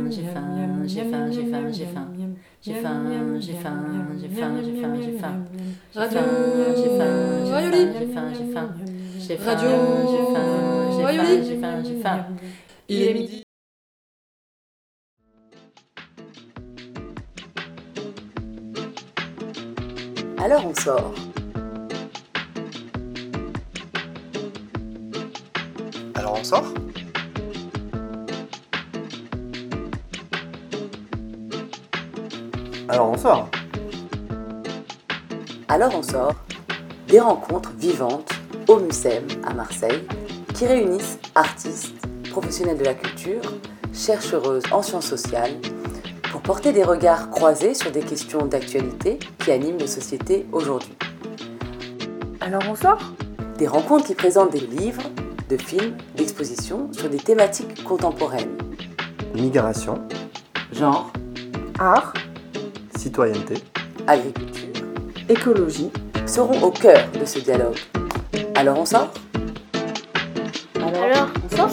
Il est midi. Alors on sort. Alors on sort ? Alors on sort. Alors on sort. Des rencontres vivantes au MUSEM à Marseille qui réunissent artistes, professionnels de la culture, chercheuses en sciences sociales pour porter des regards croisés sur des questions d'actualité qui animent nos sociétés aujourd'hui. Alors on sort ? Des rencontres qui présentent des livres, de films, d'expositions sur des thématiques contemporaines. Migration, Genre, Art, citoyenneté, agriculture écologie. seront au cœur de ce dialogue. Alors on sort ? Alors on sort ?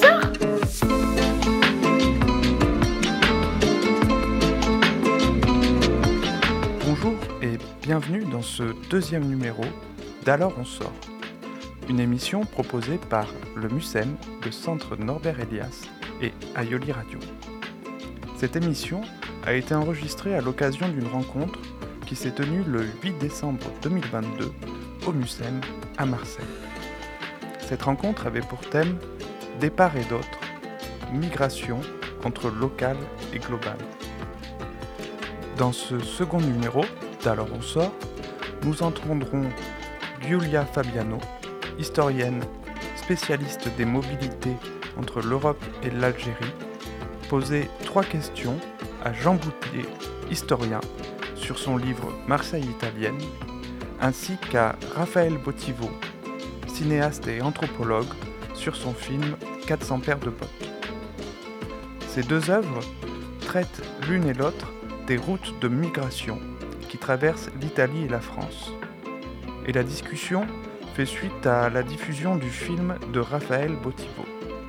Bonjour et bienvenue dans ce deuxième numéro d'Alors on sort, une émission proposée par le MUSEM, le Centre Norbert Elias et Aioli Radio. Cette émission a été enregistrée à l'occasion d'une rencontre qui s'est tenue le 8 décembre 2022 au MUSEM à Marseille. Cette rencontre avait pour thème « Des part et d'autre, migration entre local et global ». Dans ce second numéro d'Alors on sort, nous entendrons Giulia Fabiano, historienne spécialiste des mobilités entre l'Europe et l'Algérie, poser 3 questions à Jean Boutlier, historien, sur son livre Marseille italienne, ainsi qu'à Raphaël Botivo, cinéaste et anthropologue, sur son film 400 paires de bottes. Ces 2 œuvres traitent l'une et l'autre des routes de migration qui traversent l'Italie et la France. Et la discussion fait suite à la diffusion du film de Raphaël Botivo.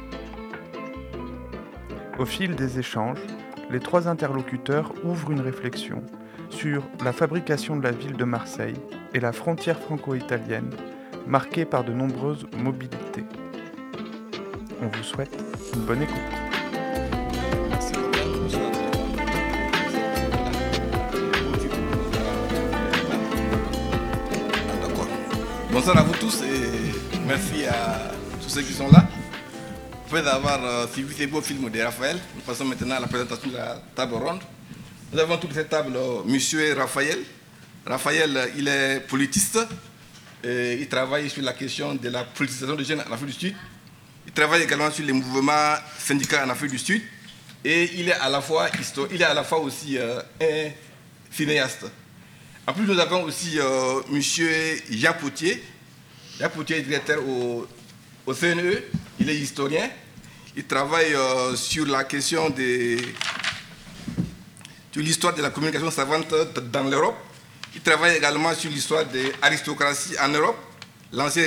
Au fil des échanges, les 3 interlocuteurs ouvrent une réflexion sur la fabrication de la ville de Marseille et la frontière franco-italienne, marquée par de nombreuses mobilités. On vous souhaite une bonne écoute. Bonsoir à vous tous et merci à tous ceux qui sont là. Après avoir suivi ces beaux films de Raphaël, nous passons maintenant à la présentation de la table ronde. Nous avons autour de cette table Monsieur Raphaël. Raphaël, il est politiste. Et il travaille sur la question de la politisation des jeunes en Afrique du Sud. Il travaille également sur les mouvements syndicaux en Afrique du Sud. Et il est à la fois aussi un cinéaste. En plus, nous avons aussi Monsieur Jean Potier. Jean Potier est directeur au CNE. Il est historien. Il travaille sur la question de l'histoire de la communication savante dans l'Europe. Il travaille également sur l'histoire de l'aristocratie en Europe, l'ancien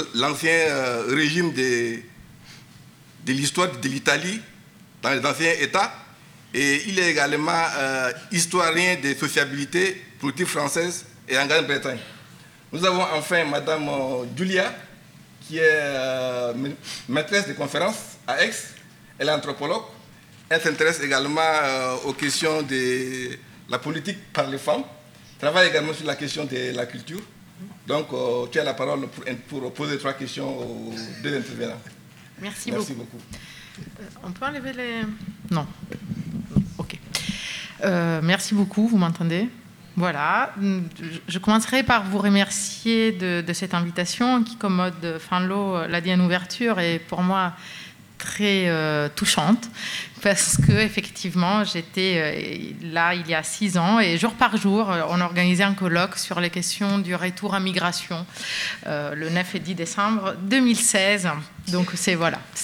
régime de l'histoire de l'Italie dans les anciens États. Et il est également historien des sociabilités politiques françaises et en Grande-Bretagne. Nous avons enfin Madame Giulia, qui est maîtresse de conférences à Aix. Elle est anthropologue. Elle s'intéresse également aux questions de la politique par les femmes. Elle travaille également sur la question de la culture. Donc, tu as la parole pour poser 3 questions aux 2 intervenants. Merci beaucoup. On peut enlever les... Non. Ok. Merci beaucoup, vous m'entendez ? Voilà. Je commencerai par vous remercier de cette invitation qui, comme Maud Fanlot l'a dit en ouverture, est pour moi très touchante parce que effectivement j'étais là il y a 6 ans et jour par jour on organisait un colloque sur les questions du retour à migration le 9 et 10 décembre 2016. Donc c'est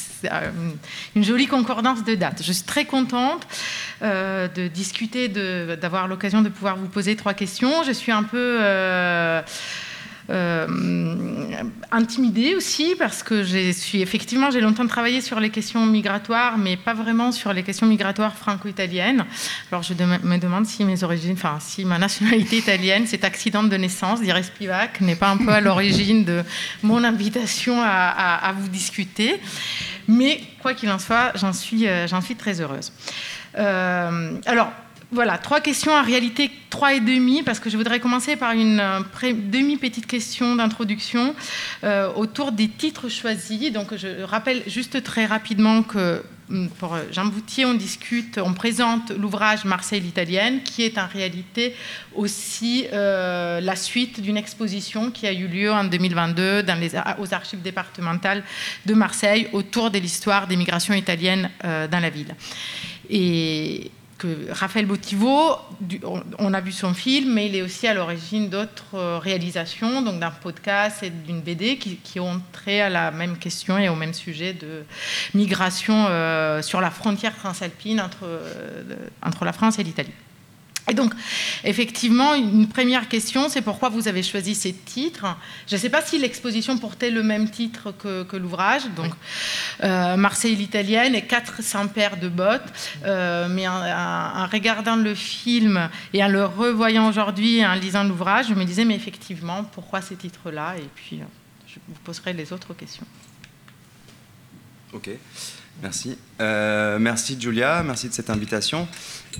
une jolie concordance de dates. Je suis très contente de discuter, d'avoir l'occasion de pouvoir vous poser 3 questions. Je suis un peu intimidée aussi parce que j'ai longtemps travaillé sur les questions migratoires, mais pas vraiment sur les questions migratoires franco-italiennes. Alors je me demande si si ma nationalité italienne, cet accident de naissance d'Iris Spivak, n'est pas un peu à l'origine de mon invitation à vous discuter. Mais quoi qu'il en soit, j'en suis très heureuse. Alors, voilà, 3 questions, en réalité 3 et demi, parce que je voudrais commencer par une demi-petite question d'introduction autour des titres choisis. Donc, je rappelle juste très rapidement que pour Jean Boutier, on présente l'ouvrage Marseille l'italienne, qui est en réalité aussi la suite d'une exposition qui a eu lieu en 2022 aux archives départementales de Marseille autour de l'histoire des migrations italiennes dans la ville. Et que Raphaël Botivo, on a vu son film, mais il est aussi à l'origine d'autres réalisations, donc d'un podcast et d'une BD qui ont trait à la même question et au même sujet de migration sur la frontière transalpine entre la France et l'Italie. Et donc, effectivement, une première question, c'est pourquoi vous avez choisi ces titres. Je ne sais pas si l'exposition portait le même titre que l'ouvrage, donc Marseille l'italienne et 400 paires de bottes. Mais en regardant le film et en le revoyant aujourd'hui et en lisant l'ouvrage, je me disais, mais effectivement, pourquoi ces titres-là? Et puis, je vous poserai les autres questions. Ok, merci. Merci Giulia, merci de cette invitation.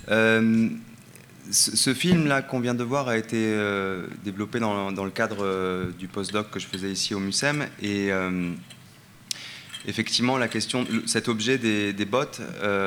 Ce film-là qu'on vient de voir a été développé dans le cadre du postdoc que je faisais ici au MUSEM. Et effectivement, la question, cet objet des bottes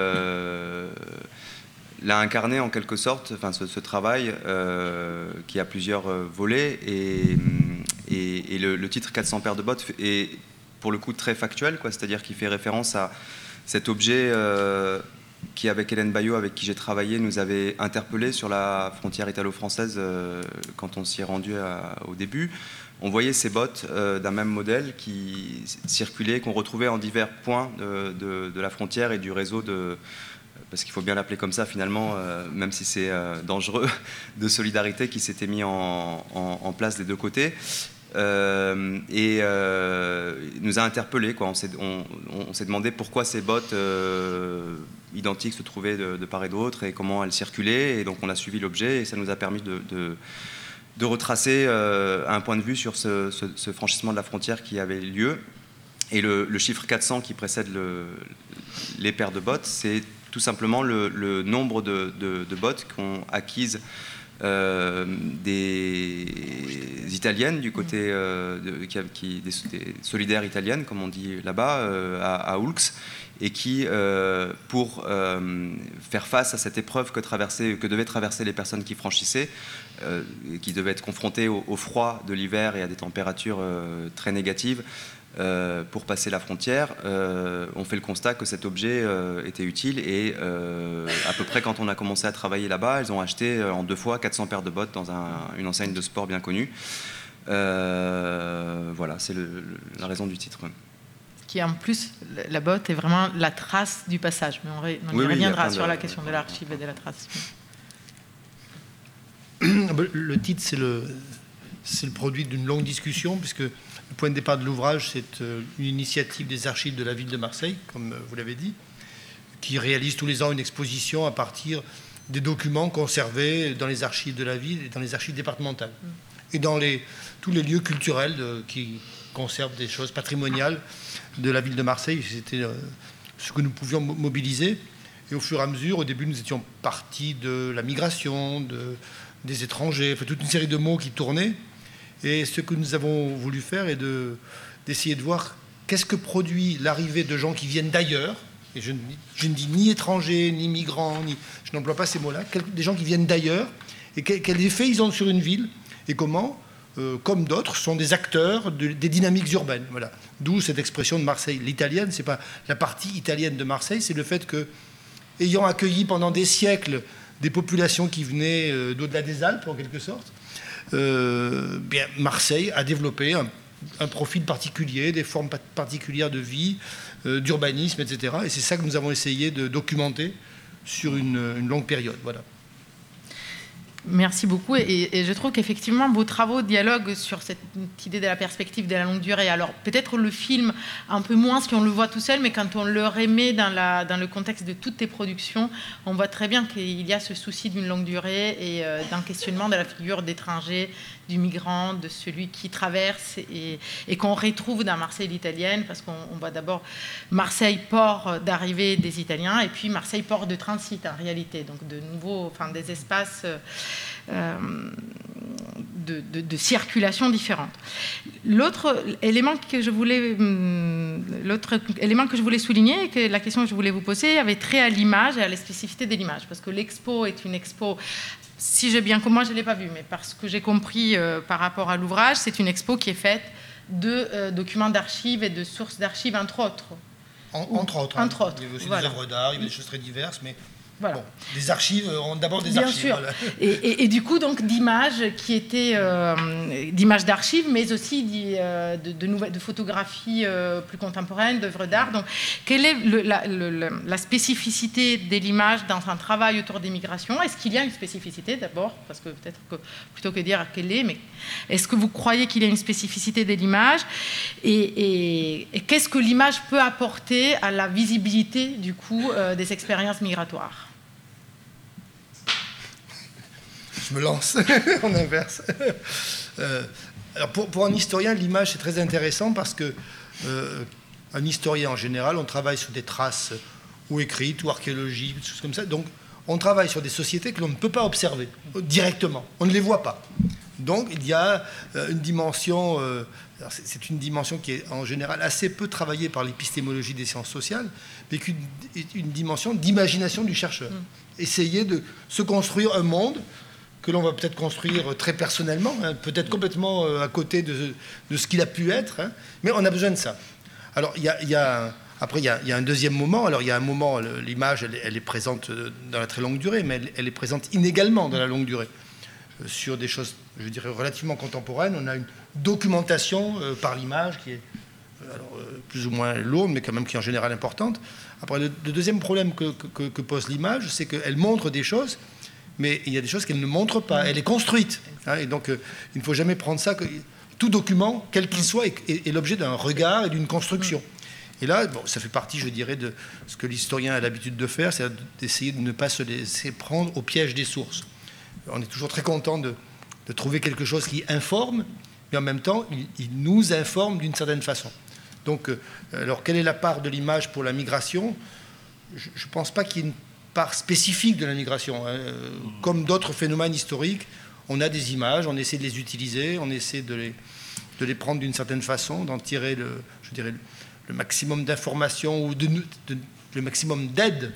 l'a incarné en quelque sorte, enfin, ce travail qui a plusieurs volets. Et le titre 400 paires de bottes est pour le coup très factuel, quoi, c'est-à-dire qu'il fait référence à cet objet qui, avec Hélène Bayot, avec qui j'ai travaillé, nous avait interpellés sur la frontière italo-française quand on s'y est rendu au début. On voyait ces bottes d'un même modèle qui circulaient, qu'on retrouvait en divers points de la frontière et du réseau parce qu'il faut bien l'appeler comme ça finalement, même si c'est dangereux, de solidarité qui s'était mis en place des deux côtés. Et nous a interpellés, quoi. On s'est demandé pourquoi ces bottes identiques se trouvaient de part et d'autre et comment elles circulaient, et donc on a suivi l'objet et ça nous a permis de retracer un point de vue sur ce franchissement de la frontière qui avait lieu. Et le chiffre 400 qui précède les paires de bottes, c'est tout simplement le nombre de bottes qu'ont acquises des Italiennes du côté des solidaires italiennes, comme on dit là-bas, à Oulx, et qui, pour faire face à cette épreuve que devaient traverser les personnes qui franchissaient, qui devaient être confrontées au froid de l'hiver et à des températures très négatives, pour passer la frontière, on fait le constat que cet objet était utile et à peu près quand on a commencé à travailler là-bas, elles ont acheté en 2 fois 400 paires de bottes dans une enseigne de sport bien connue. Voilà, c'est la raison du titre. Qui en plus, la botte est vraiment la trace du passage, mais on y reviendra sur la question de l'archive et de la trace. Le titre, c'est le produit d'une longue discussion, puisque le point de départ de l'ouvrage, c'est une initiative des archives de la ville de Marseille, comme vous l'avez dit, qui réalise tous les ans une exposition à partir des documents conservés dans les archives de la ville et dans les archives départementales. Et dans tous les lieux culturels qui conservent des choses patrimoniales de la ville de Marseille. C'était ce que nous pouvions mobiliser. Et au fur et à mesure, au début, nous étions partis de la migration, des étrangers, enfin, toute une série de mots qui tournaient. Et ce que nous avons voulu faire est d'essayer de voir qu'est-ce que produit l'arrivée de gens qui viennent d'ailleurs. Et je ne dis ni étrangers, ni migrants, je n'emploie pas ces mots-là. Des gens qui viennent d'ailleurs. Et quel effet ils ont sur une ville. Et comment, comme d'autres, sont des acteurs des dynamiques urbaines. Voilà. D'où cette expression de Marseille. L'italienne, ce n'est pas la partie italienne de Marseille, c'est le fait que, ayant accueilli pendant des siècles des populations qui venaient d'au-delà des Alpes, en quelque sorte, Marseille a développé un profil particulier, des formes particulières de vie, d'urbanisme, etc. Et c'est ça que nous avons essayé de documenter sur une longue période. Voilà. Merci beaucoup. Et je trouve qu'effectivement, vos travaux dialoguent sur cette idée de la perspective de la longue durée. Alors, peut-être le film, un peu moins si on le voit tout seul, mais quand on le remet dans le contexte de toutes tes productions, on voit très bien qu'il y a ce souci d'une longue durée et d'un questionnement de la figure d'étranger, du migrant, de celui qui traverse et qu'on retrouve dans Marseille l'italienne, parce qu'on voit d'abord Marseille port d'arrivée des Italiens et puis Marseille port de transit en réalité, donc de nouveaux, enfin des espaces de circulation différente. L'autre élément que je voulais souligner, et que la question que je voulais vous poser, avait trait à l'image et à la spécificité de l'image, parce que l'expo est une expo. Si j'ai bien compris, moi je ne l'ai pas vue, mais parce que j'ai compris par rapport à l'ouvrage, c'est une expo qui est faite de documents d'archives et de sources d'archives, entre autres. Entre autres. Il y avait aussi des œuvres d'art, il y avait des choses très diverses, mais voilà. Bon, des archives, d'abord des bien archives. Sûr. Voilà. Et du coup, donc, d'images qui étaient d'images d'archives, mais aussi de photographies plus contemporaines, d'œuvres d'art. Donc, quelle est la spécificité de l'image dans un travail autour des migrations? Est-ce qu'il y a une spécificité d'abord? Parce que peut-être que, plutôt que dire quelle est, mais est-ce que vous croyez qu'il y a une spécificité de l'image? Et qu'est-ce que l'image peut apporter à la visibilité, du coup, des expériences migratoires? Je me lance en inverse. Alors pour un historien, l'image, c'est très intéressant parce que un historien, en général, on travaille sur des traces ou écrites ou archéologiques, des choses comme ça. Donc, on travaille sur des sociétés que l'on ne peut pas observer directement. On ne les voit pas. Donc, il y a une dimension... c'est une dimension qui est, en général, assez peu travaillée par l'épistémologie des sciences sociales, mais une dimension d'imagination du chercheur. Essayer de se construire un monde que l'on va peut-être construire très personnellement, hein, peut-être complètement à côté de ce qu'il a pu être, hein, mais on a besoin de ça. Alors, après, il y a un deuxième moment. Alors, il y a un moment, l'image, elle est présente dans la très longue durée, mais elle est présente inégalement dans la longue durée. Sur des choses, je dirais, relativement contemporaines, on a une documentation par l'image qui est plus ou moins lourde, mais quand même qui est en général importante. Après, le deuxième problème que pose l'image, c'est qu'elle montre des choses, mais il y a des choses qu'elle ne montre pas. Elle est construite. Hein, et donc, il ne faut jamais prendre ça. Tout document, quel qu'il soit, est l'objet d'un regard et d'une construction. Et là, bon, ça fait partie, je dirais, de ce que l'historien a l'habitude de faire, c'est d'essayer de ne pas se laisser prendre au piège des sources. On est toujours très content de trouver quelque chose qui informe, mais en même temps, il nous informe d'une certaine façon. Donc, alors, quelle est la part de l'image pour la migration? Je ne pense pas qu'il y ait une part spécifique de la migration. Hein. Comme d'autres phénomènes historiques, on a des images, on essaie de les utiliser, on essaie de les prendre d'une certaine façon, d'en tirer le maximum d'informations ou le maximum d'aide.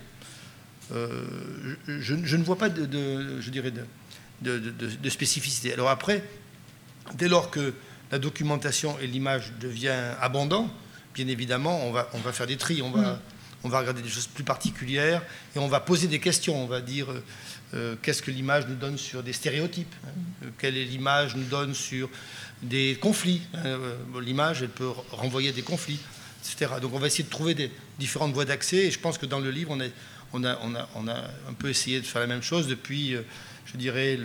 Je ne vois pas de spécificité. Alors après, dès lors que la documentation et l'image devient abondant, bien évidemment, on va faire des tris, on va regarder des choses plus particulières et on va poser des questions. On va dire qu'est-ce que l'image nous donne sur des stéréotypes, hein, quelle est l'image nous donne sur des conflits. L'image, elle peut renvoyer à des conflits, etc. Donc on va essayer de trouver des différentes voies d'accès. Et je pense que dans le livre, on a un peu essayé de faire la même chose depuis, je dirais,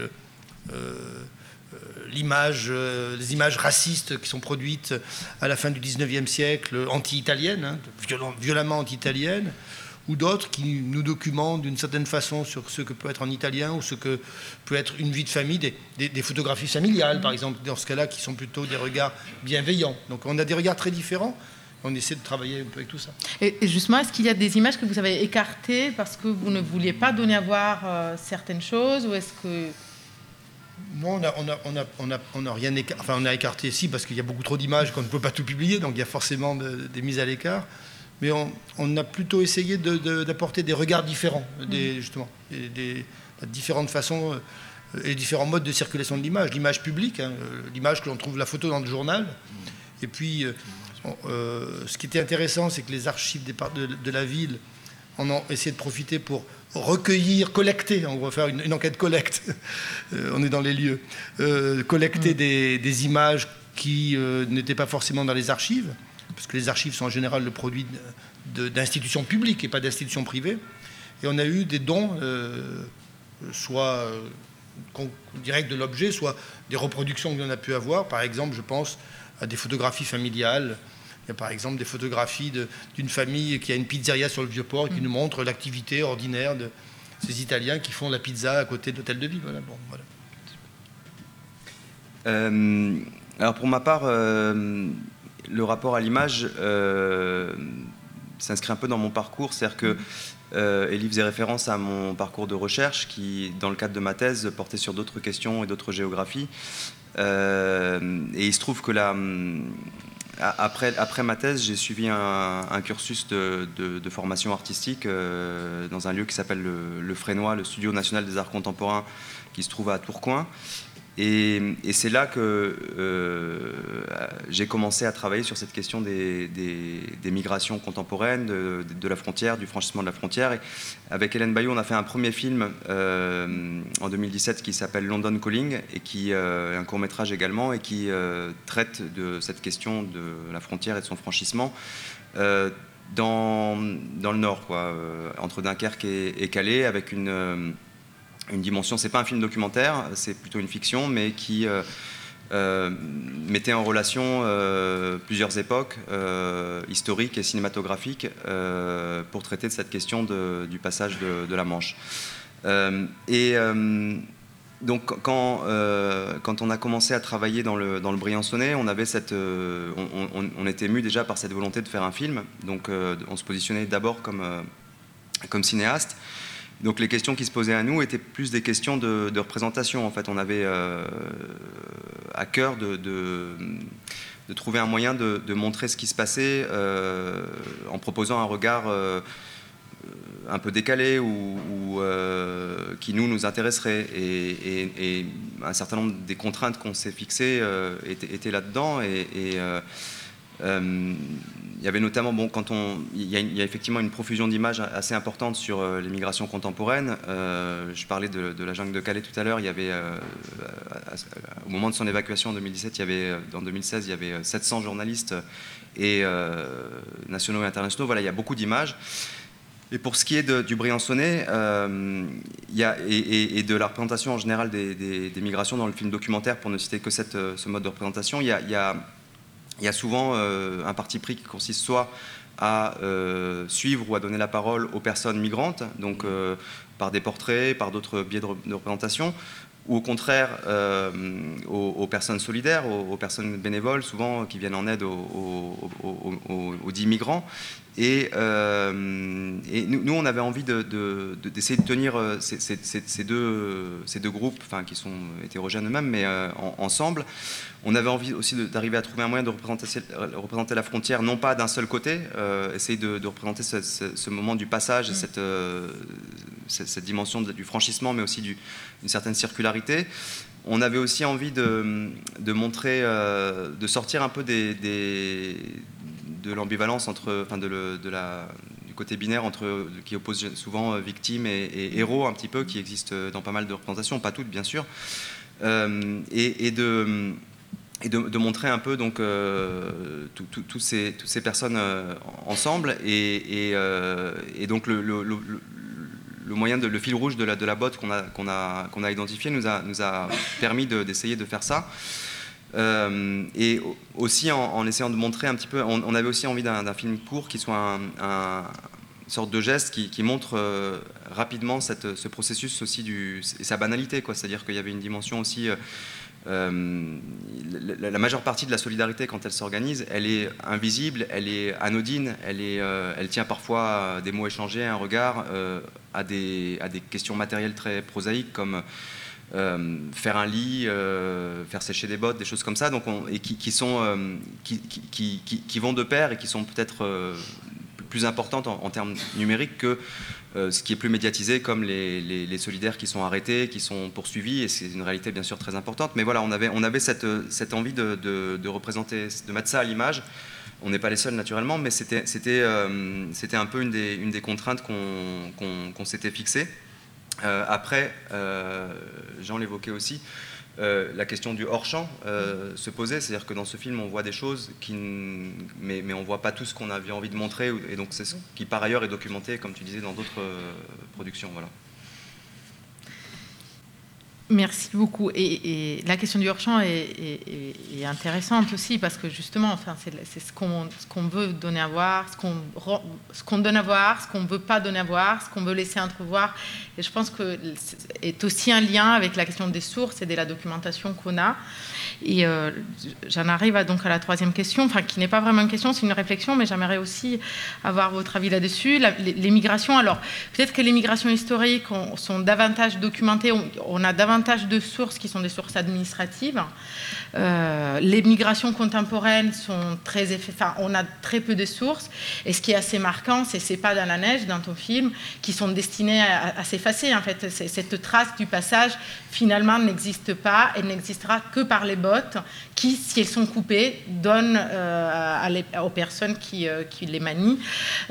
les images racistes qui sont produites à la fin du 19e siècle, anti-italiennes, hein, violemment anti-italiennes, ou d'autres qui nous documentent d'une certaine façon sur ce que peut être en italien ou ce que peut être une vie de famille, des photographies familiales, par exemple, dans ce cas-là, qui sont plutôt des regards bienveillants. Donc on a des regards très différents. On essaie de travailler un peu avec tout ça. Et justement, est-ce qu'il y a des images que vous avez écartées parce que vous ne vouliez pas donner à voir certaines choses, ou est-ce que... Non, on n'a rien écarté. Enfin, on a écarté, si, parce qu'il y a beaucoup trop d'images qu'on ne peut pas tout publier, donc il y a forcément des mises à l'écart. Mais on a plutôt essayé d'apporter des regards différents, justement, des différentes façons et différents modes de circulation de l'image. L'image publique, hein, l'image que l'on trouve, la photo dans le journal. Et puis, ce qui était intéressant, c'est que les archives de la ville en ont essayé de profiter pour recueillir, collecter, on va faire une enquête collecte, on est dans les lieux, collecter des images qui n'étaient pas forcément dans les archives, parce que les archives sont en général le produit d'institutions publiques et pas d'institutions privées. Et on a eu des dons, soit directe de l'objet, soit des reproductions qu'on a pu avoir. Par exemple, je pense à des photographies familiales. Il y a par exemple des photographies d'une famille qui a une pizzeria sur le Vieux-Port et qui nous montre l'activité ordinaire de ces Italiens qui font la pizza à côté de l'hôtel de ville. Voilà, bon, voilà. Alors pour ma part, le rapport à l'image s'inscrit un peu dans mon parcours, c'est-à-dire que Elie faisait référence à mon parcours de recherche qui, dans le cadre de ma thèse, portait sur d'autres questions et d'autres géographies. Et il se trouve que après ma thèse, j'ai suivi un cursus de formation artistique dans un lieu qui s'appelle le Frénois, le Studio National des Arts Contemporains, qui se trouve à Tourcoing. Et c'est là que j'ai commencé à travailler sur cette question des migrations contemporaines, de la frontière, du franchissement de la frontière. Et avec Hélène Bayou, on a fait un premier film en 2017 qui s'appelle London Calling, et qui est un court-métrage également, et qui traite de cette question de la frontière et de son franchissement dans le nord, quoi, entre Dunkerque et Calais, avec une dimension, c'est pas un film documentaire, c'est plutôt une fiction, mais qui mettait en relation plusieurs époques historiques et cinématographiques pour traiter de cette question du passage de la Manche. Donc quand on a commencé à travailler dans le Briançonnais, on avait on était ému déjà par cette volonté de faire un film, donc on se positionnait d'abord comme cinéaste. Donc les questions qui se posaient à nous étaient plus des questions de représentation. En fait, on avait à cœur de trouver un moyen de montrer ce qui se passait en proposant un regard un peu décalé ou qui nous intéresserait. Et un certain nombre des contraintes qu'on s'est fixées étaient là-dedans. Il y avait notamment, il y a effectivement une profusion d'images assez importante sur les migrations contemporaines. Je parlais de la jungle de Calais tout à l'heure. Il y avait, au moment de son évacuation en 2017, en 2016, il y avait 700 journalistes et nationaux et internationaux. Voilà, il y a beaucoup d'images. Et pour ce qui est du Briançonnais, et de la représentation en général des migrations dans le film documentaire, pour ne citer que ce mode de représentation, il y a souvent un parti pris qui consiste soit à suivre ou à donner la parole aux personnes migrantes, donc par des portraits, par d'autres biais de représentation, ou au contraire aux personnes solidaires, aux personnes bénévoles, souvent qui viennent en aide aux dits migrants. Et nous, on avait envie d'essayer de tenir ces deux groupes, enfin, qui sont hétérogènes eux-mêmes, mais ensemble. On avait envie aussi d'arriver à trouver un moyen de représenter la frontière, non pas d'un seul côté, essayer de représenter ce moment du passage et cette dimension du franchissement, mais aussi d'une certaine circularité. On avait aussi envie de montrer, de sortir un peu de l'ambivalence du côté binaire qui oppose souvent victimes et héros, un petit peu, qui existe dans pas mal de représentations, pas toutes bien sûr, et de montrer un peu donc toutes ces personnes ensemble, et donc le moyen le fil rouge de la botte qu'on a identifié nous a permis d'essayer de faire ça. Et aussi en essayant de montrer un petit peu, on avait aussi envie d'un film court qui soit une sorte de geste qui montre rapidement ce processus aussi et sa banalité, quoi. C'est-à-dire qu'il y avait une dimension aussi, la majeure partie de la solidarité, quand elle s'organise, elle est invisible, elle est anodine, elle tient parfois à des mots échangés, un regard, à des questions matérielles très prosaïques comme faire un lit, faire sécher des bottes, des choses comme ça, donc qui vont de pair et qui sont peut-être plus importantes en termes numériques que ce qui est plus médiatisé, comme les solidaires qui sont arrêtés, qui sont poursuivis, et c'est une réalité bien sûr très importante. Mais voilà, on avait cette envie de représenter, de mettre ça à l'image. On n'est pas les seuls naturellement, mais c'était un peu une des contraintes qu'on s'était fixées. Après, Jean l'évoquait aussi, la question du hors-champ se posait, c'est-à-dire que dans ce film on voit des choses mais on ne voit pas tout ce qu'on avait envie de montrer, et donc c'est ce qui par ailleurs est documenté, comme tu disais, dans d'autres productions. Voilà. Merci beaucoup. Et la question du hors-champ est intéressante aussi parce que justement, enfin, c'est ce qu'on veut donner à voir, ce qu'on donne à voir, ce qu'on ne veut pas donner à voir, ce qu'on veut laisser entrevoir. Et je pense que c'est aussi un lien avec la question des sources et de la documentation qu'on a. Et j'en arrive donc à la troisième question, enfin, qui n'est pas vraiment une question, c'est une réflexion, mais j'aimerais aussi avoir votre avis là-dessus. Les migrations, alors peut-être que les migrations historiques sont davantage documentées, on a davantage de sources qui sont des sources administratives. Les migrations contemporaines sont on a très peu de sources. Et ce qui est assez marquant, c'est ces pas dans la neige dans ton film qui sont destinés à s'effacer. En fait, cette trace du passage finalement n'existe pas. Elle n'existera que par les bottes qui, si elles sont coupées, donnent aux personnes qui les manient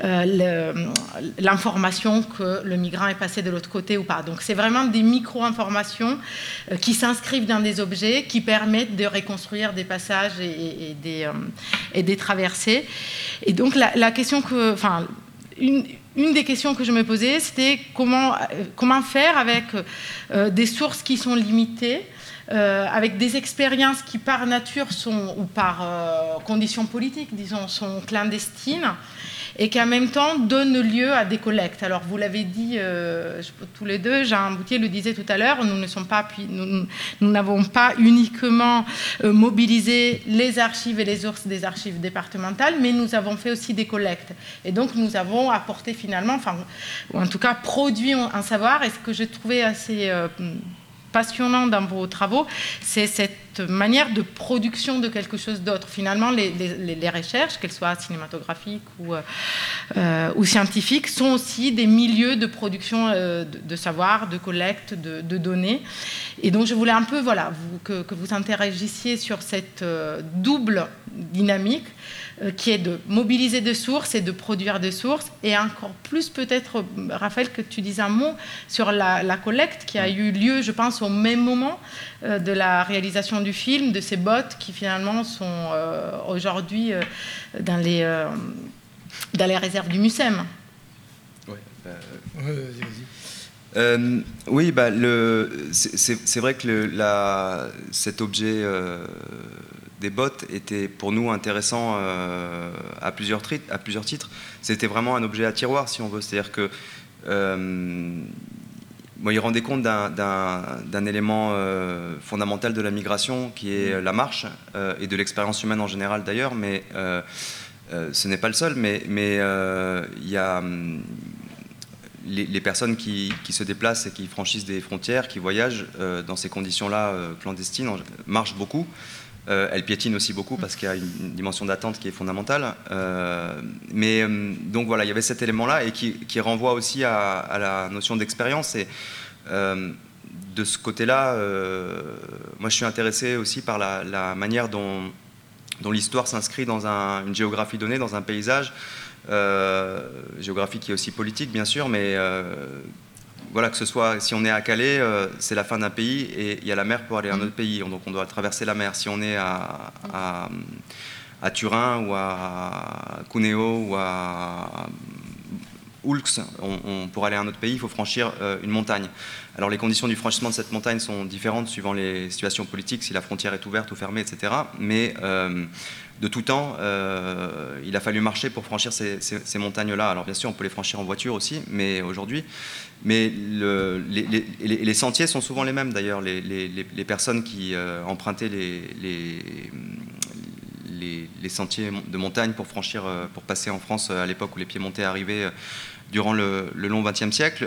l'information que le migrant est passé de l'autre côté ou pas. Donc c'est vraiment des micro-informations qui s'inscrivent dans des objets qui permettent de reconstruire des passages et des traversées. Et donc la question que... Enfin, une des questions que je me posais, c'était comment faire avec des sources qui sont limitées, avec des expériences qui par nature sont, ou par conditions politiques, disons, sont clandestines, et qui en même temps donnent lieu à des collectes. Alors vous l'avez dit tous les deux, Jean Boutier le disait tout à l'heure, nous n'avons pas uniquement mobilisé les archives et les sources des archives départementales, mais nous avons fait aussi des collectes. Et donc nous avons apporté finalement, ou en tout cas produit un savoir, et ce que j'ai trouvé assez... passionnant dans vos travaux, c'est cette manière de production de quelque chose d'autre. Finalement, les recherches, qu'elles soient cinématographiques ou scientifiques, sont aussi des milieux de production de savoir, de collecte, de données. Et donc, je voulais un peu que vous interagissiez sur cette double dynamique qui est de mobiliser des sources et de produire des sources. Et encore plus, peut-être, Raphaël, que tu dises un mot sur la collecte qui a eu lieu, je pense, au même moment de la réalisation du film, de ces bottes qui, finalement, sont aujourd'hui dans les réserves du MUSEM. Vas-y. Oui, c'est vrai que cet objet des bottes était pour nous intéressant à plusieurs titres. C'était vraiment un objet à tiroir, si on veut. C'est-à-dire que il rendait compte d'un élément fondamental de la migration, qui est la marche, et de l'expérience humaine en général d'ailleurs, mais ce n'est pas le seul. Mais il y a... Les personnes qui se déplacent et qui franchissent des frontières, qui voyagent dans ces conditions-là clandestines, marchent beaucoup. Elles piétinent aussi beaucoup parce qu'il y a une dimension d'attente qui est fondamentale. Donc voilà, il y avait cet élément-là et qui renvoie aussi à la notion d'expérience. Et de ce côté-là, moi je suis intéressé aussi par la manière dont l'histoire s'inscrit dans une géographie donnée, dans un paysage. Géographie qui est aussi politique bien sûr, mais voilà, que ce soit, si on est à Calais, c'est la fin d'un pays et il y a la mer pour aller à un autre pays, donc on doit traverser la mer. Si on est à Turin ou à Cuneo ou à Oulx, pour aller à un autre pays, il faut franchir une montagne. Alors les conditions du franchissement de cette montagne sont différentes suivant les situations politiques, si la frontière est ouverte ou fermée, etc. Mais de tout temps, il a fallu marcher pour franchir ces montagnes-là. Alors bien sûr, on peut les franchir en voiture aussi, mais aujourd'hui, les sentiers sont souvent les mêmes d'ailleurs. Les personnes qui empruntaient les sentiers de montagne pour passer en France à l'époque où les piémontais arrivaient durant le long XXe siècle,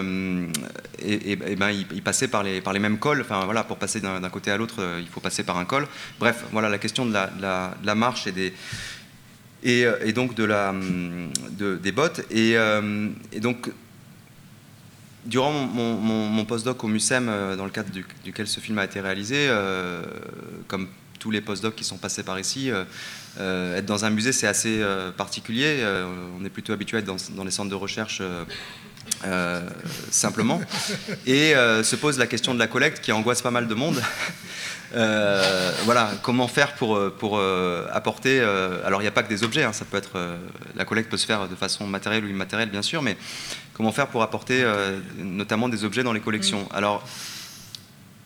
ils passaient par les mêmes cols. Enfin voilà, pour passer d'un côté à l'autre, il faut passer par un col. Bref, voilà la question de la marche et donc des bottes. Et donc durant mon postdoc au MUSEM, dans le cadre duquel ce film a été réalisé, comme tous les postdocs qui sont passés par ici, être dans un musée, c'est assez particulier. On est plutôt habitué à être dans les centres de recherche simplement. Et se pose la question de la collecte qui angoisse pas mal de monde. Voilà, comment faire pour apporter... alors, il n'y a pas que des objets, hein, ça peut être... la collecte peut se faire de façon matérielle ou immatérielle, bien sûr, mais comment faire pour apporter notamment des objets dans les collections. Alors,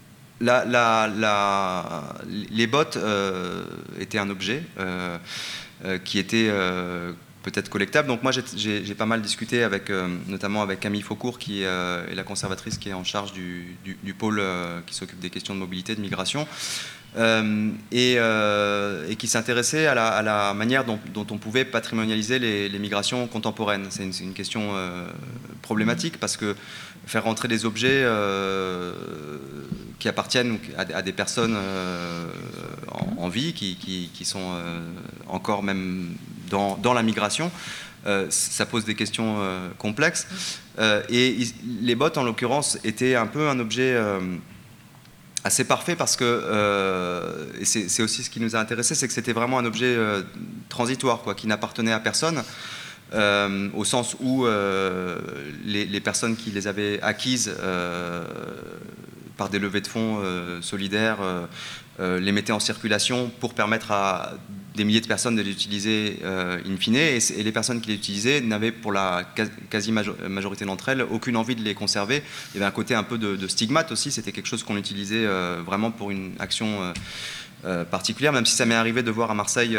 les bottes étaient un objet qui était peut-être collectable. Donc moi, j'ai pas mal discuté notamment avec Camille Faucourt, qui est la conservatrice qui est en charge du pôle qui s'occupe des questions de mobilité, de migration, et qui s'intéressait à la manière dont on pouvait patrimonialiser les migrations contemporaines. C'est une question problématique, parce que faire rentrer des objets qui appartiennent à des personnes en vie, qui sont encore même dans la migration, ça pose des questions complexes. Et les bottes, en l'occurrence, étaient un peu un objet assez parfait, parce que, et c'est aussi ce qui nous a intéressé, c'est que c'était vraiment un objet transitoire, quoi, qui n'appartenait à personne. Au sens où les personnes qui les avaient acquises par des levées de fonds solidaires les mettaient en circulation pour permettre à des milliers de personnes de les utiliser in fine, et les personnes qui les utilisaient n'avaient, pour la quasi-majorité d'entre elles, aucune envie de les conserver. Il y avait un côté un peu de stigmate aussi, c'était quelque chose qu'on utilisait vraiment pour une action particulière, même si ça m'est arrivé de voir à Marseille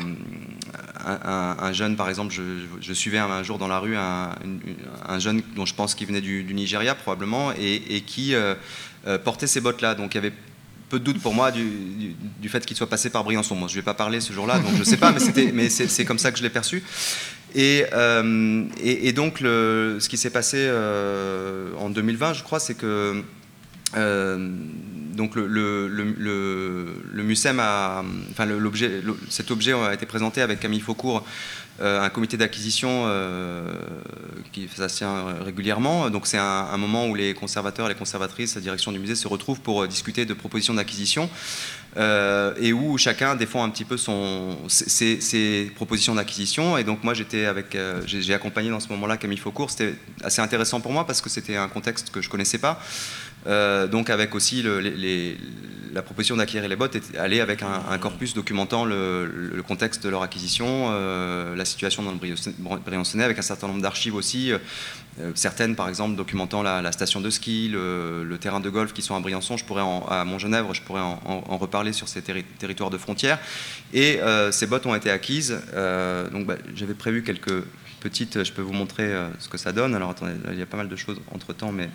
un jeune, par exemple, je suivais un jour dans la rue un jeune dont je pense qu'il venait du Nigeria probablement, et qui portait ces bottes-là. Donc il y avait peu de doute pour moi du fait qu'il soit passé par Briançon. Moi, je ne vais pas parler ce jour-là, donc je ne sais pas, mais c'est comme ça que je l'ai perçu. Et donc ce qui s'est passé en 2020, je crois, c'est que donc le MUSEM cet objet a été présenté avec Camille Faucourt, un comité d'acquisition qui ça se tient régulièrement. Donc c'est un moment où les conservateurs et les conservatrices, la direction du musée, se retrouvent pour discuter de propositions d'acquisition, et où chacun défend un petit peu ses propositions d'acquisition. Et donc moi j'ai accompagné dans ce moment-là Camille Faucourt. C'était assez intéressant pour moi parce que c'était un contexte que je connaissais pas. Donc avec aussi la proposition d'acquérir les bottes allait avec un corpus documentant le contexte de leur acquisition, la situation dans le Briançonnais, avec un certain nombre d'archives aussi, certaines par exemple documentant la station de ski, le terrain de golf qui sont à Briançon, à Montgenèvre, je pourrais en reparler sur ces territoires de frontières. Et ces bottes ont été acquises, donc j'avais prévu quelques petites, je peux vous montrer ce que ça donne. Alors attendez, il y a pas mal de choses entre temps, mais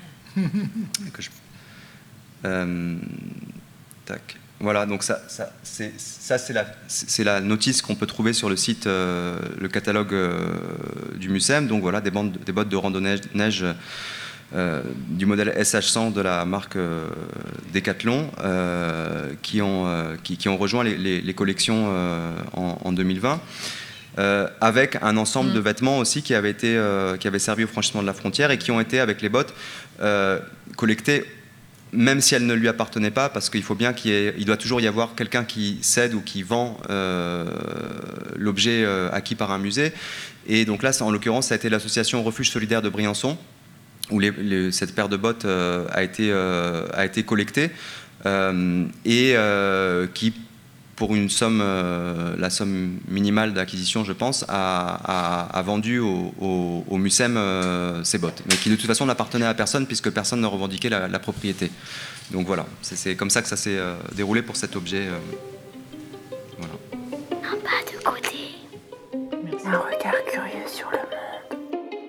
tac. Voilà, donc ça c'est la notice qu'on peut trouver sur le site, le catalogue du MUSEM. Donc voilà, des bottes de randonnée neige du modèle SH100 de la marque Decathlon, qui ont rejoint les collections en 2020. Avec un ensemble de vêtements aussi qui avaient servi au franchissement de la frontière, et qui ont été, avec les bottes, collectés, même si elles ne lui appartenaient pas, parce qu'il faut bien il doit toujours y avoir quelqu'un qui cède ou qui vend l'objet acquis par un musée. Et donc là, en l'occurrence, ça a été l'association Refuge Solidaire de Briançon, où cette paire de bottes a été collectée, et qui, pour une somme, la somme minimale d'acquisition, je pense, a vendu au MUSEM ces bottes, mais qui de toute façon n'appartenaient à personne, puisque personne ne revendiquait la propriété. Donc voilà, c'est comme ça que ça s'est déroulé pour cet objet. Voilà. Un pas de côté. Merci. Un regard curieux sur le monde.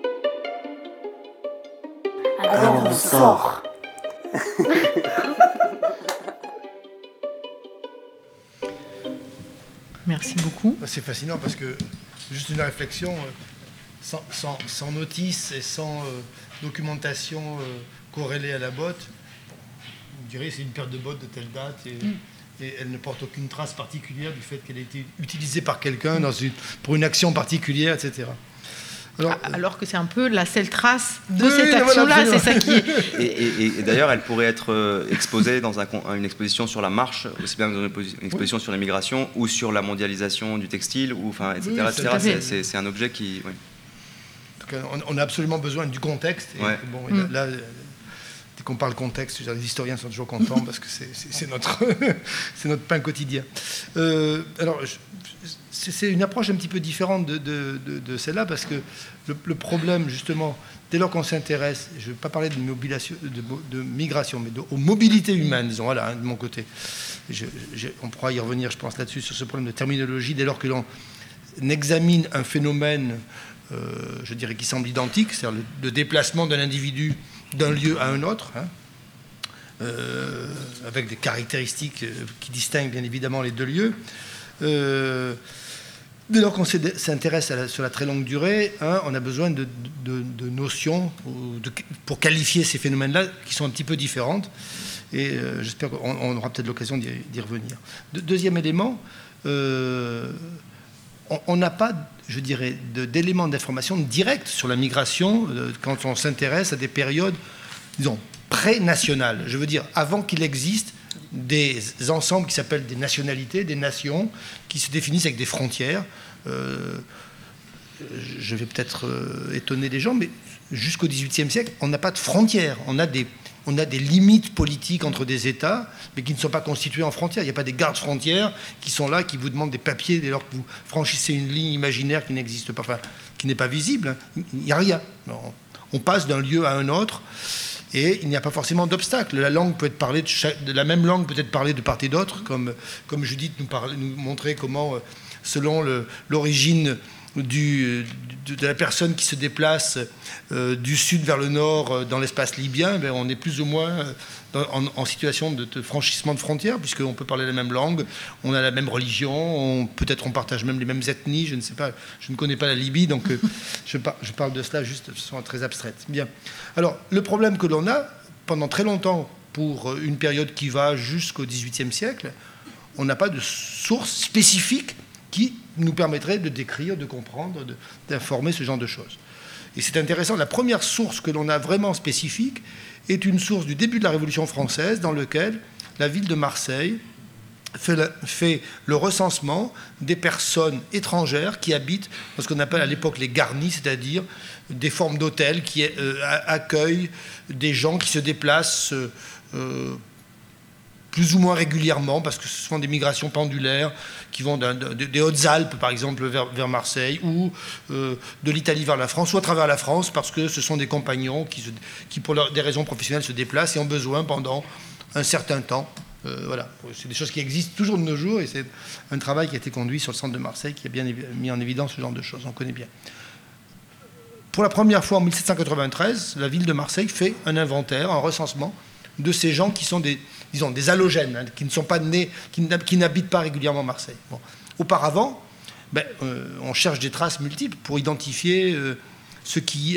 Alors on sort. Merci beaucoup. C'est fascinant parce que, juste une réflexion, sans notice et sans documentation corrélée à la botte, on dirait que c'est une paire de bottes de telle date et elle ne porte aucune trace particulière du fait qu'elle a été utilisée par quelqu'un pour une action particulière, etc. Alors que c'est un peu la seule trace de cette action-là, c'est ça qui est... Et d'ailleurs, elle pourrait être exposée dans une exposition sur la marche, aussi bien dans une exposition sur l'immigration ou sur la mondialisation du textile, etc. C'est un objet qui... Oui. En tout cas, on a absolument besoin du contexte. Et ouais. Bon, là, dès qu'on parle contexte, les historiens sont toujours contents parce que c'est notre, c'est notre pain quotidien. Alors, c'est une approche un petit peu différente de celle-là, parce que le problème, justement, dès lors qu'on s'intéresse, je ne vais pas parler de migration, mais aux mobilités humaines, disons, voilà, de mon côté. On pourra y revenir, je pense, là-dessus, sur ce problème de terminologie, dès lors que l'on examine un phénomène, je dirais, qui semble identique, c'est-à-dire le déplacement d'un individu d'un lieu à un autre, hein, avec des caractéristiques qui distinguent bien évidemment les deux lieux. Dès lors qu'on s'intéresse sur la très longue durée, hein, on a besoin de notions pour qualifier ces phénomènes-là qui sont un petit peu différentes. Et j'espère qu'on aura peut-être l'occasion d'y revenir. Deuxième élément, on n'a pas, je dirais, d'éléments d'information directs sur la migration quand on s'intéresse à des périodes, disons, pré-nationales. Je veux dire, avant qu'il existe des ensembles qui s'appellent des nationalités, des nations, qui se définissent avec des frontières. Je vais peut-être étonner les gens, mais jusqu'au XVIIIe siècle, on n'a pas de frontières. On a des limites politiques entre des États, mais qui ne sont pas constituées en frontières. Il n'y a pas des gardes frontières qui sont là, qui vous demandent des papiers dès lors que vous franchissez une ligne imaginaire qui n'existe pas, enfin, qui n'est pas visible. Il n'y a rien. On passe d'un lieu à un autre. Et il n'y a pas forcément d'obstacle. La langue peut être parlée la même langue peut être parlée de part et d'autre, comme Judith nous montrait comment, selon l'origine de la personne qui se déplace du sud vers le nord dans l'espace libyen, ben on est plus ou moins en situation de franchissement de frontières, puisqu'on peut parler la même langue, on a la même religion, peut-être on partage même les mêmes ethnies, je ne sais pas, je ne connais pas la Libye, donc je parle de cela juste de façon très abstraite. Bien. Alors, le problème que l'on a, pendant très longtemps, pour une période qui va jusqu'au XVIIIe siècle, on n'a pas de source spécifique qui nous permettrait de décrire, de comprendre, d'informer ce genre de choses. Et c'est intéressant, la première source que l'on a vraiment spécifique est une source du début de la Révolution française, dans laquelle la ville de Marseille fait le recensement des personnes étrangères qui habitent dans ce qu'on appelle à l'époque les garnis, c'est-à-dire des formes d'hôtels qui accueillent des gens qui se déplacent plus ou moins régulièrement, parce que ce sont des migrations pendulaires qui vont des Hautes-Alpes, par exemple, vers Marseille, ou de l'Italie vers la France, ou à travers la France, parce que ce sont des compagnons qui pour des raisons professionnelles, se déplacent et ont besoin pendant un certain temps. Voilà, c'est des choses qui existent toujours de nos jours, et c'est un travail qui a été conduit sur le centre de Marseille, qui a bien mis en évidence ce genre de choses, on connaît bien. Pour la première fois, en 1793, la ville de Marseille fait un inventaire, un recensement de ces gens qui sont des allogènes, hein, qui ne sont pas nés, qui n'habitent pas régulièrement Marseille. Bon. Auparavant, on cherche des traces multiples pour identifier ce qui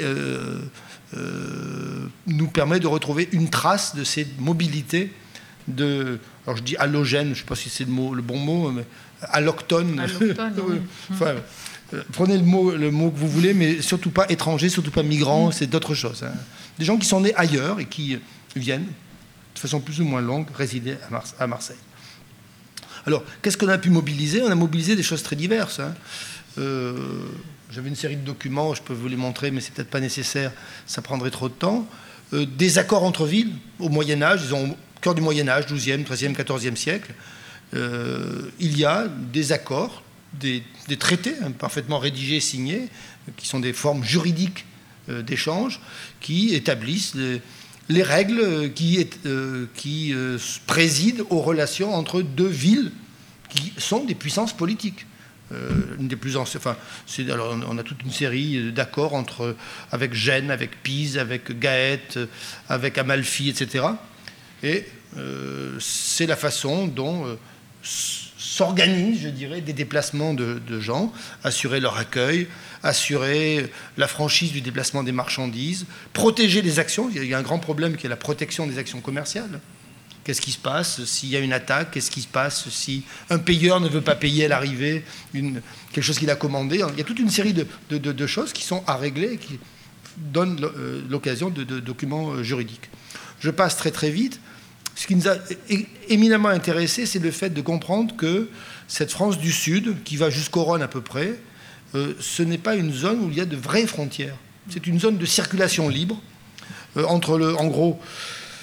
nous permet de retrouver une trace de ces mobilités alors je dis allogène, je ne sais pas si c'est le bon mot, mais alloctone. Alloctone, oui. Enfin, prenez le mot que vous voulez, mais surtout pas étranger, surtout pas migrant, c'est d'autres choses. Hein. Des gens qui sont nés ailleurs et qui viennent de façon plus ou moins longue résider à Marseille. Alors, qu'est-ce qu'on a pu mobiliser ? On a mobilisé des choses très diverses. Hein. J'avais une série de documents, je peux vous les montrer, mais c'est peut-être pas nécessaire, ça prendrait trop de temps. Des accords entre villes au Moyen-Âge, disons au cœur du Moyen-Âge, 12e, 13e, 14e siècle. Il y a des accords, des traités hein, parfaitement rédigés, signés, qui sont des formes juridiques d'échange, qui établissent les règles qui président aux relations entre deux villes qui sont des puissances politiques. Une des plus anciennes, alors on a toute une série d'accords avec Gênes, avec Pise, avec Gaète, avec Amalfi, etc. Et c'est la façon dont s'organisent, je dirais, des déplacements de gens, assurer leur accueil, assurer la franchise du déplacement des marchandises, protéger les actions. Il y a un grand problème qui est la protection des actions commerciales. Qu'est-ce qui se passe s'il y a une attaque? Qu'est-ce qui se passe si un payeur ne veut pas payer à l'arrivée quelque chose qu'il a commandé? Il y a toute une série de choses qui sont à régler et qui donnent l'occasion de documents juridiques. Je passe très très vite. Ce qui nous a éminemment intéressé, c'est le fait de comprendre que cette France du Sud, qui va jusqu'au Rhône à peu près, ce n'est pas une zone où il y a de vraies frontières. C'est une zone de circulation libre entre en gros,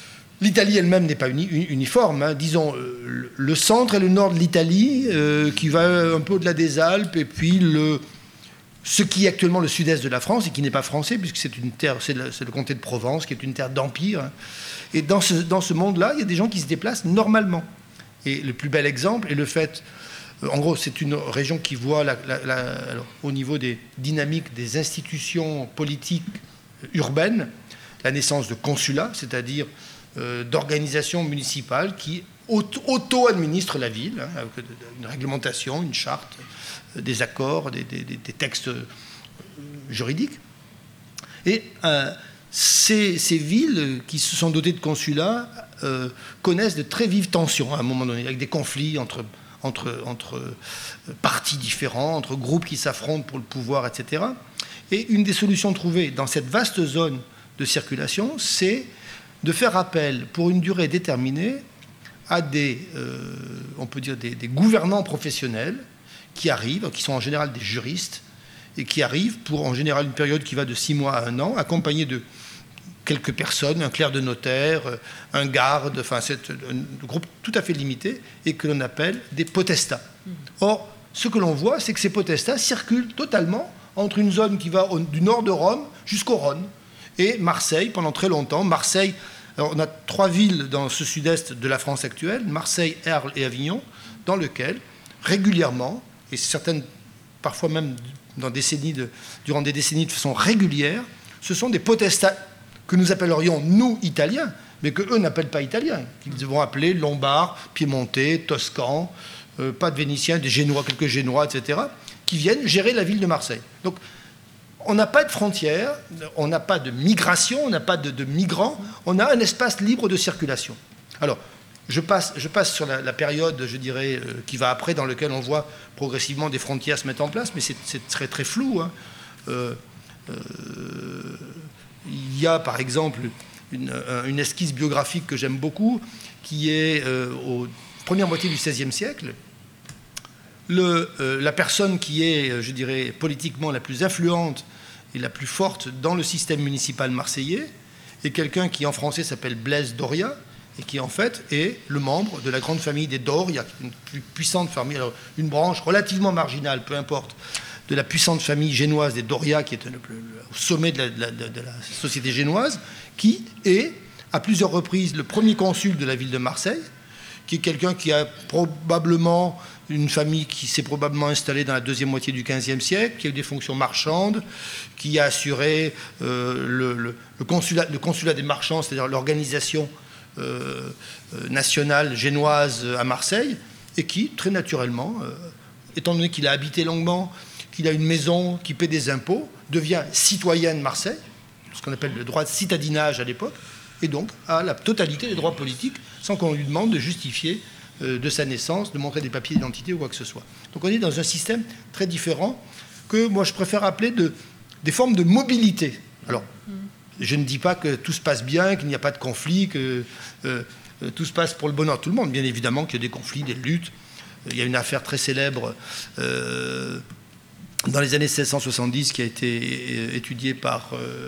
L'Italie elle-même n'est pas uniforme. Hein. Disons, le centre et le nord de l'Italie, qui va un peu au-delà des Alpes, et puis ce qui est actuellement le sud-est de la France, et qui n'est pas français, puisque c'est une terre, c'est le comté de Provence, qui est une terre d'empire. Hein. Et dans ce monde-là, il y a des gens qui se déplacent normalement. Et le plus bel exemple est le fait... En gros, c'est une région qui voit, alors, au niveau des dynamiques des institutions politiques urbaines, la naissance de consulats, c'est-à-dire d'organisations municipales qui auto-administrent la ville, hein, avec une réglementation, une charte, des accords, des textes juridiques. Et ces villes qui se sont dotées de consulats connaissent de très vives tensions à un moment donné, avec des conflits entre partis différents, entre groupes qui s'affrontent pour le pouvoir, etc. Et une des solutions trouvées dans cette vaste zone de circulation, c'est de faire appel pour une durée déterminée à on peut dire des gouvernants professionnels qui arrivent, qui sont en général des juristes, et qui arrivent pour en général une période qui va de 6 mois à 1 an, accompagnés de quelques personnes, un clerc de notaire, un garde, enfin c'est un groupe tout à fait limité, et que l'on appelle des potestats. Or, ce que l'on voit, c'est que ces potestats circulent totalement entre une zone qui va du nord de Rome jusqu'au Rhône, et Marseille, pendant très longtemps. Marseille, alors on a 3 villes dans ce sud-est de la France actuelle, Marseille, Arles et Avignon, dans lesquelles, régulièrement, et certaines, parfois même durant des décennies de façon régulière, ce sont des potestats que nous appellerions, nous, Italiens, mais qu'eux n'appellent pas Italiens, qu'ils vont appeler Lombards, Piémontais, Toscans, pas de Vénitiens, des Génois, quelques Génois, etc., qui viennent gérer la ville de Marseille. Donc, on n'a pas de frontières, on n'a pas de migration, on n'a pas de migrants, on a un espace libre de circulation. Alors, je passe sur la période, je dirais, qui va après, dans laquelle on voit progressivement des frontières se mettre en place, mais c'est très, très flou. Hein. Il y a, par exemple, une esquisse biographique que j'aime beaucoup, qui est aux première moitié du XVIe siècle. La personne qui est, je dirais, politiquement la plus influente et la plus forte dans le système municipal marseillais est quelqu'un qui, en français, s'appelle Blaise Doria, et qui, en fait, est le membre de la grande famille des Doria, qui est une plus puissante famille, alors une branche relativement marginale, peu importe, de la puissante famille génoise des Doria, qui est au sommet de la société génoise, qui est, à plusieurs reprises, le premier consul de la ville de Marseille, qui est quelqu'un qui a probablement une famille qui s'est probablement installée dans la deuxième moitié du XVe siècle, qui a eu des fonctions marchandes, qui a assuré le consulat des marchands, c'est-à-dire l'organisation nationale génoise à Marseille, et qui, très naturellement, étant donné qu'il a habité longuement, qu'il a une maison, qui paie des impôts, devient citoyen de Marseille, ce qu'on appelle le droit de citadinage à l'époque, et donc a la totalité des droits politiques, sans qu'on lui demande de justifier de sa naissance, de montrer des papiers d'identité ou quoi que ce soit. Donc on est dans un système très différent que moi je préfère appeler des formes de mobilité. Alors, je ne dis pas que tout se passe bien, qu'il n'y a pas de conflit, que tout se passe pour le bonheur de tout le monde. Bien évidemment qu'il y a des conflits, des luttes. Il y a une affaire très célèbre dans les années 1670 qui a été étudiée par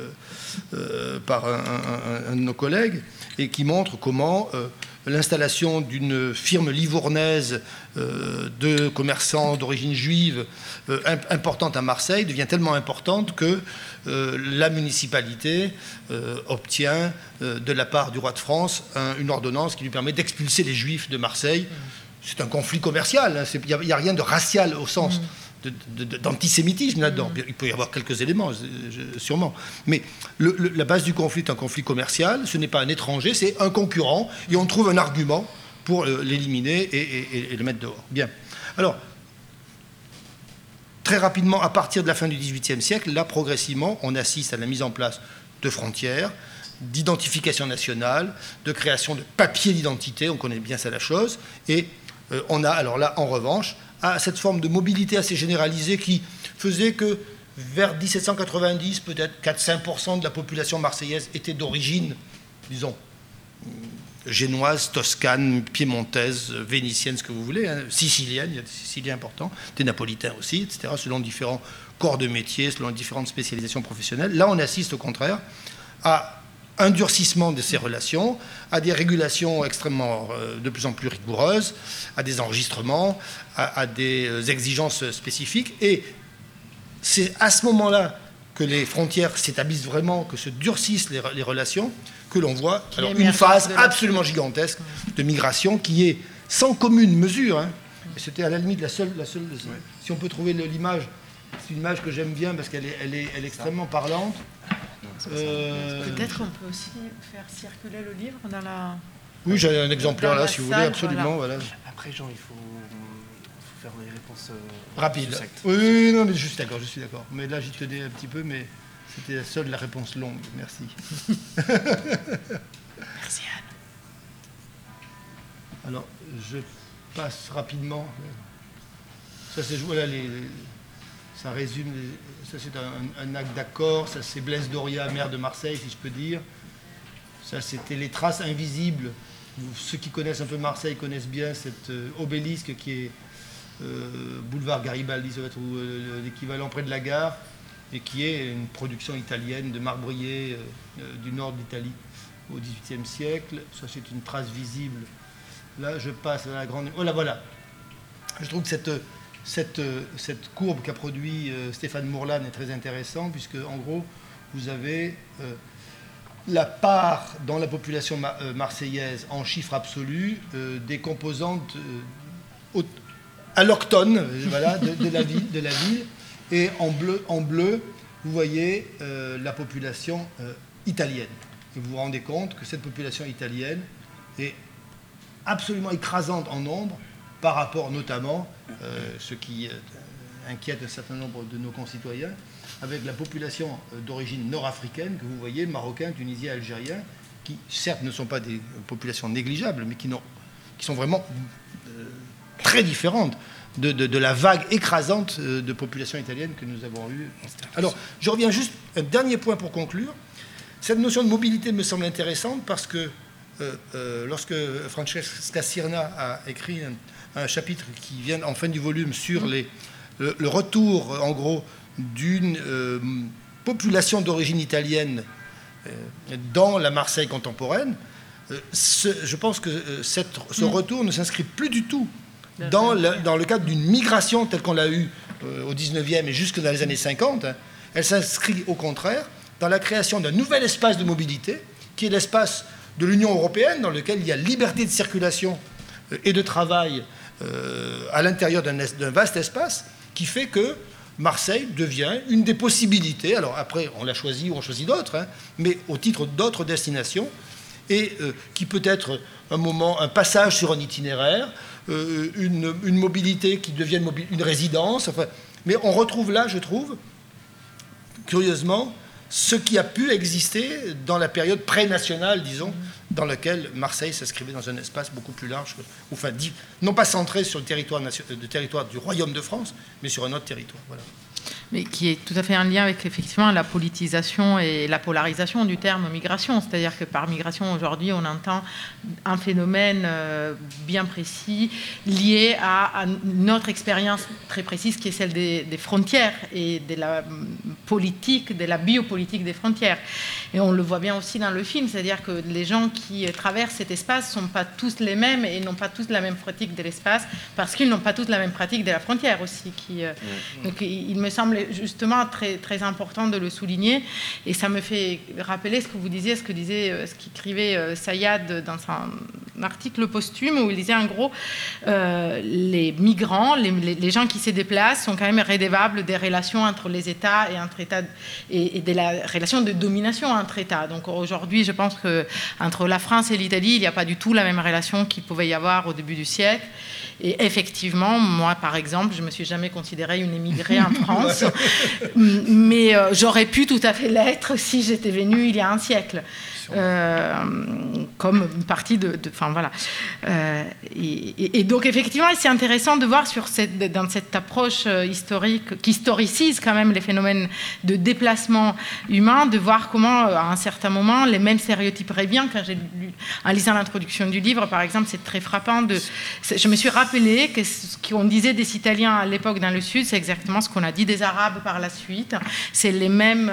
un de nos collègues et qui montre comment l'installation d'une firme livournaise de commerçants d'origine juive importante à Marseille devient tellement importante que la municipalité obtient de la part du roi de France une ordonnance qui lui permet d'expulser les juifs de Marseille. C'est un conflit commercial, hein, il n'y a rien de racial au sens d'antisémitisme là-dedans. Il peut y avoir quelques éléments, sûrement. Mais la base du conflit est un conflit commercial, ce n'est pas un étranger, c'est un concurrent, et on trouve un argument pour l'éliminer et le mettre dehors. Bien. Alors, très rapidement, à partir de la fin du XVIIIe siècle, là, progressivement, on assiste à la mise en place de frontières, d'identification nationale, de création de papiers d'identité, on connaît bien ça la chose, et on a, alors là, en revanche, à cette forme de mobilité assez généralisée qui faisait que vers 1790, peut-être 4-5% de la population marseillaise était d'origine, disons, génoise, toscane, piémontaise, vénitienne, ce que vous voulez, hein, sicilienne, il y a des Siciliens importants, des Napolitains aussi, etc., selon différents corps de métier, selon différentes spécialisations professionnelles. Là, on assiste au contraire à un durcissement de ces relations, à des régulations extrêmement de plus en plus rigoureuses, à des enregistrements, à des exigences spécifiques. Et c'est à ce moment-là que les frontières s'établissent vraiment, que se durcissent les relations, que l'on voit une phase absolument gigantesque de migration qui est sans commune mesure. Hein. C'était à la limite la seule si on peut trouver l'image, c'est une image que j'aime bien parce qu'elle est extrêmement parlante. Peut-être qu'on peut aussi faire circuler le livre dans la... Oui, j'ai un exemplaire là, si vous voulez, absolument. Voilà. Après, Jean, il faut faire des réponses rapides. Oui, non, mais je suis d'accord. Mais là, j'y tenais un petit peu, mais c'était la réponse longue. Merci. Merci Anne. Alors, je passe rapidement. Ça, c'est voilà, ça résume. Ça, c'est un acte d'accord. Ça, c'est Blaise Doria, maire de Marseille, si je peux dire. Ça, c'était les traces invisibles. Ceux qui connaissent un peu Marseille connaissent bien cet obélisque qui est boulevard Garibaldi, ou l'équivalent près de la gare, et qui est une production italienne de marbriers du nord d'Italie au XVIIIe siècle. Ça, c'est une trace visible. Là, je passe à la grande... Voilà. Je trouve que cette courbe qu'a produit Stéphane Mourlan est très intéressante, puisque, en gros, vous avez la part dans la population marseillaise, en chiffre absolu, des composantes allochtones voilà, de la ville. Et en bleu, vous voyez la population italienne. Et vous vous rendez compte que cette population italienne est absolument écrasante en nombre par rapport notamment, ce qui inquiète un certain nombre de nos concitoyens, avec la population d'origine nord-africaine que vous voyez, marocains, tunisiens, algériens, qui certes ne sont pas des populations négligeables, mais qui sont vraiment très différentes de la vague écrasante de population italienne que nous avons eue. Alors, je reviens juste un dernier point pour conclure. Cette notion de mobilité me semble intéressante parce que lorsque Francesca Cirna a écrit un chapitre qui vient en fin du volume sur le retour, en gros, d'une population d'origine italienne dans la Marseille contemporaine, je pense que ce retour ne s'inscrit plus du tout dans le cadre d'une migration telle qu'on l'a eue au 19e et jusque dans les années 50. Hein. Elle s'inscrit au contraire dans la création d'un nouvel espace de mobilité, qui est l'espace de l'Union européenne, dans lequel il y a liberté de circulation et de travail à l'intérieur d'un vaste espace, qui fait que Marseille devient une des possibilités, alors après on l'a choisi ou on choisit d'autres, hein, mais au titre d'autres destinations, et qui peut être un passage sur un itinéraire, une mobilité qui devient une résidence, enfin, mais on retrouve là, je trouve, curieusement, ce qui a pu exister dans la période pré-nationale, disons, dans laquelle Marseille s'inscrivait dans un espace beaucoup plus large, enfin, non pas centré sur le territoire du Royaume de France, mais sur un autre territoire. Voilà. Mais qui est tout à fait en lien avec effectivement la politisation et la polarisation du terme migration. C'est-à-dire que par migration, aujourd'hui, on entend un phénomène bien précis lié à notre expérience très précise qui est celle des frontières et de la politique, de la biopolitique des frontières. Et on le voit bien aussi dans le film, c'est-à-dire que les gens qui traversent cet espace ne sont pas tous les mêmes et n'ont pas tous la même pratique de l'espace parce qu'ils n'ont pas tous la même pratique de la frontière aussi. Donc il me semble justement très, très important de le souligner, et ça me fait rappeler ce que vous disiez, ce qu'écrivait Sayad dans son article posthume, où il disait en gros les migrants, les gens qui se déplacent sont quand même rédevables des relations entre les États et entre États et de la relation de domination entre États. Donc aujourd'hui, je pense qu'entre la France et l'Italie, il n'y a pas du tout la même relation qu'il pouvait y avoir au début du siècle. Et effectivement, moi, par exemple, je ne me suis jamais considérée une émigrée en France, mais j'aurais pu tout à fait l'être si j'étais venue il y a un siècle. Comme une partie enfin voilà. Et donc effectivement, c'est intéressant de voir dans cette approche historique qui historicise quand même les phénomènes de déplacement humain, de voir comment à un certain moment les mêmes stéréotypes reviennent. Quand j'ai lu, en lisant l'introduction du livre, par exemple, c'est très frappant. Je me suis rappelé que ce qu'on disait des Italiens à l'époque dans le Sud, c'est exactement ce qu'on a dit des Arabes par la suite. C'est les mêmes